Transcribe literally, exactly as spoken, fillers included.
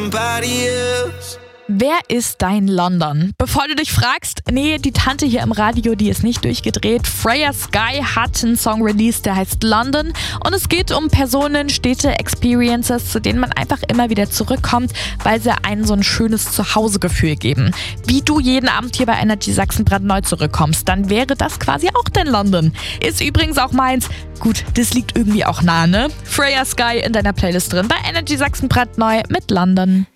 somebody else. Wer ist dein London? Bevor du dich fragst, nee, die Tante hier im Radio, die ist nicht durchgedreht. Freya Sky hat einen Song released, der heißt London. Und es geht um Personen, Städte, Experiences, zu denen man einfach immer wieder zurückkommt, weil sie einen so ein schönes Zuhausegefühl geben. Wie du jeden Abend hier bei Energy Sachsen brandneu zurückkommst, dann wäre das quasi auch dein London. Ist übrigens auch meins. Gut, das liegt irgendwie auch nah, ne? Freya Sky in deiner Playlist drin bei Energy Sachsen brandneu mit London.